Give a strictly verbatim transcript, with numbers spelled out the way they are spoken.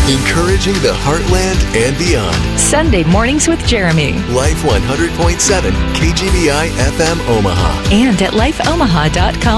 Encouraging the heartland and beyond. Sunday mornings with Jeremy. Life one hundred point seven K G B I F M Omaha. And at life omaha dot com.